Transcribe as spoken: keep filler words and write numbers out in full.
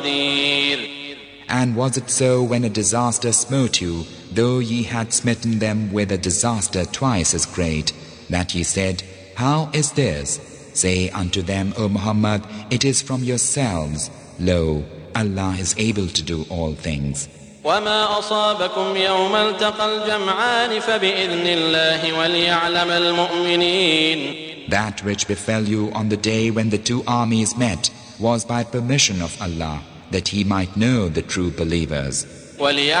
And was it so when a disaster smote you, though ye had smitten them with a disaster twice as great, that ye said, How is this? Say unto them, O Muhammad, it is from yourselves. Lo, Allah is able to do all things. وما أصابكم يوم التقى الجمعان فبإذن الله وليعلم المؤمنين. That which befell you on the day when the two armies met was by permission of Allah, that He might know the true believers.